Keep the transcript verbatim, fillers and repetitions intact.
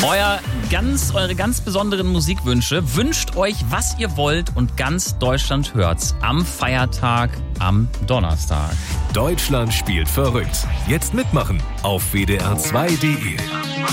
Euer ganz, eure ganz besonderen Musikwünsche. Wünscht euch, was ihr wollt und ganz Deutschland hört's am Feiertag am Donnerstag. Deutschland spielt verrückt. Jetzt mitmachen auf w d r zwei punkt d e.